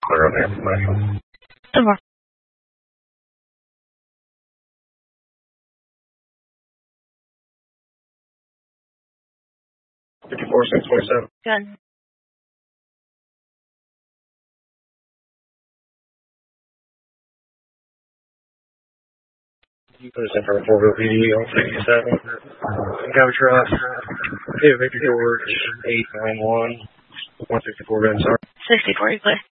Clear on there. Bye. Over. 54-627. Good. You put us in for a 4-wheel PD on 67. Go truck. Victor George 891. 164 Gun Sergeant. 64, you clear.